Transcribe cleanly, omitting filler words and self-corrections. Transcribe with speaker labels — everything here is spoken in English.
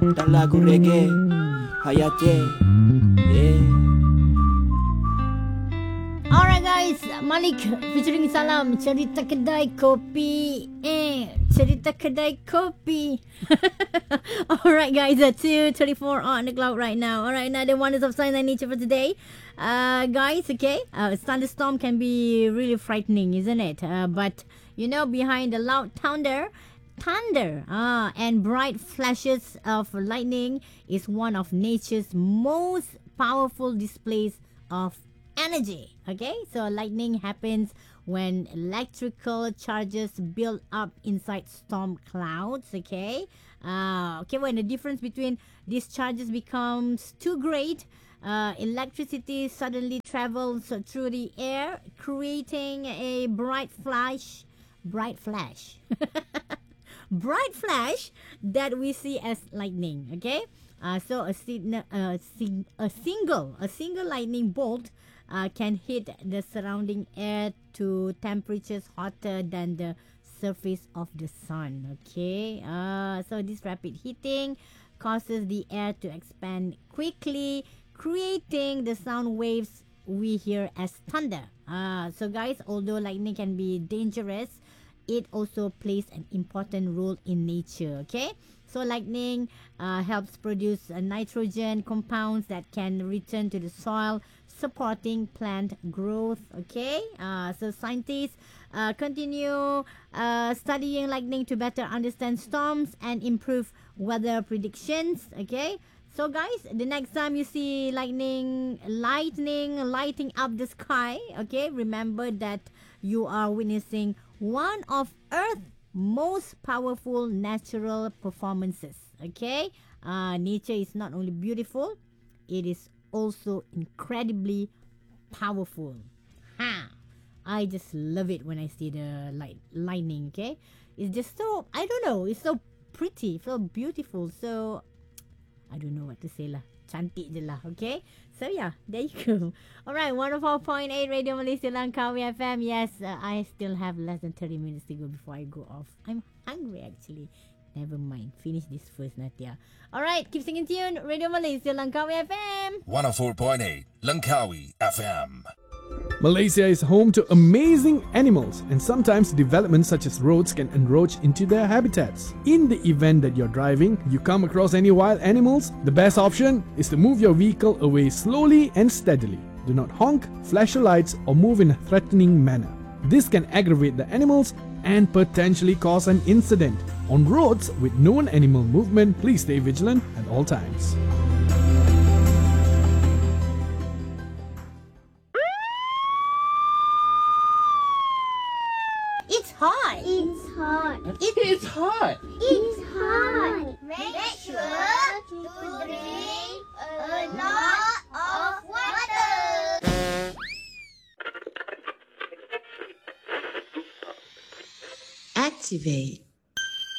Speaker 1: Dan lagu reggae Hayate. Yeah.
Speaker 2: Alright guys, Malik featuring Salam, cerita kedai kopi. Cerita kedai kopi. Alright guys, 2:34 on the clock right now. Alright, another wonders of science and nature for today. Guys, okay, thunderstorm can be really frightening, isn't it? But you know, behind the loud thunder and bright flashes of lightning is one of nature's most powerful displays of energy. Okay, so lightning happens when electrical charges build up inside storm clouds. Okay, when the difference between these charges becomes too great, electricity suddenly travels through the air, creating a bright flash bright flash that we see as lightning. Okay, so a single lightning bolt can hit the surrounding air to temperatures hotter than the surface of the sun. Okay, so this rapid heating causes the air to expand quickly, creating the sound waves we hear as thunder. So guys, although lightning can be dangerous, it also plays an important role in nature. Okay, so lightning helps produce nitrogen compounds that can return to the soil, supporting plant growth. Okay, so scientists continue studying lightning to better understand storms and improve weather predictions. Okay, so guys, the next time you see lightning lighting up the sky, okay, remember that you are witnessing one of Earth's most powerful natural performances. Okay, nature is not only beautiful, it is also incredibly powerful. Ha! I just love it when I see the lightning. Okay, it's just so, I don't know, it's so pretty, so beautiful, so I don't know what to say lah. Cantik je lah, okay? So yeah, there you go. Alright, 104.8 Radio Malaysia Langkawi FM. Yes, I still have less than 30 minutes to go before I go off. I'm hungry actually. Never mind. Finish this first, Natia. Alright, keep singing tune. Radio Malaysia Langkawi FM.
Speaker 3: 104.8 Langkawi FM.
Speaker 4: Malaysia is home to amazing animals, and sometimes developments such as roads can encroach into their habitats. In the event that you're driving, you come across any wild animals, the best option is to move your vehicle away slowly and steadily. Do not honk, flash your lights, or move in a threatening manner. This can aggravate the animals and potentially cause an incident. On roads with known animal movement, please stay vigilant at all times.
Speaker 2: It's hot.
Speaker 5: It's hot.
Speaker 6: It's hot.
Speaker 5: It's hot.
Speaker 7: Make sure to drink a lot of water.
Speaker 8: Activate